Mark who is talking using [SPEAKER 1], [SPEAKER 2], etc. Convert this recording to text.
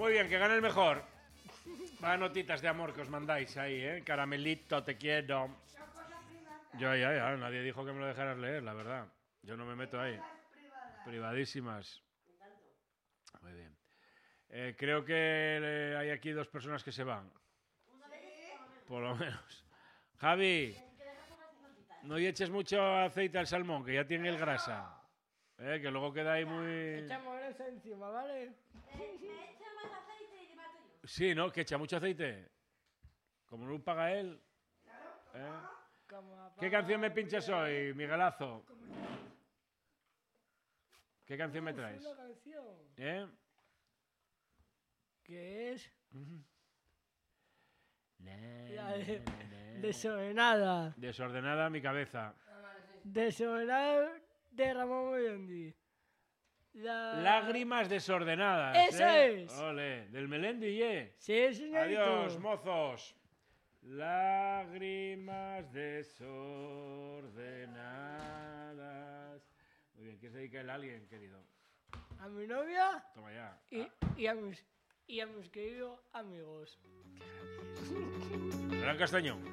[SPEAKER 1] Muy bien, que gane el mejor. Vaya notitas de amor que os mandáis ahí, ¿eh? Caramelito, te quiero. Ya. Nadie dijo que me lo dejaras leer, la verdad. Yo no me meto ahí. Privadísimas. Muy bien. Creo que hay aquí 2 personas que se van. Por lo menos. Javi, no le eches mucho aceite al salmón, que ya tiene el grasa. Que luego queda ahí muy...
[SPEAKER 2] Echamos grasa encima, ¿vale?
[SPEAKER 3] Echa más aceite y le mato yo.
[SPEAKER 1] Sí, ¿no? Que echa mucho aceite. Como no lo paga él. ¿Qué canción me pinchas hoy, Miguelazo? ¿Qué canción me traes?
[SPEAKER 2] Una canción que es la de Desordenada.
[SPEAKER 1] Desordenada mi cabeza.
[SPEAKER 2] Desordenada de Ramón Melendi.
[SPEAKER 1] Lágrimas desordenadas.
[SPEAKER 2] ¡Esa es!
[SPEAKER 1] Ole, del Melendi,
[SPEAKER 2] Sí, señorito.
[SPEAKER 1] Adiós, mozos. Lágrimas desordenadas. Muy bien, ¿qué se dedica el alguien, querido?
[SPEAKER 2] A mi novia
[SPEAKER 1] Toma ya.
[SPEAKER 2] y a mis queridos amigos.
[SPEAKER 1] Gran Castañón.